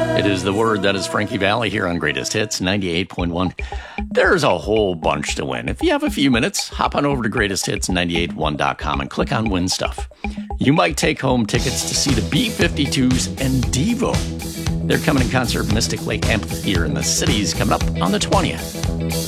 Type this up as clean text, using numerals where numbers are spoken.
It is the word that is Frankie Valli here on Greatest Hits 98.1. There's a whole bunch to win. If you have a few minutes, hop on over to greatesthits981.com and click on Win Stuff. You might take home tickets to see the B-52s and Devo. They're coming in concert at Mystic Lake Amphitheater in the cities coming up on the 20th.